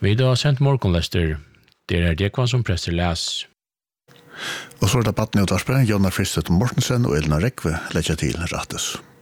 Vi har sendt morgonlester. Det er Dekvan som prester les. Og så er det Batni og Tarsberg, Jonna Fristet Mortensen og Elna Rekve legger til rettes.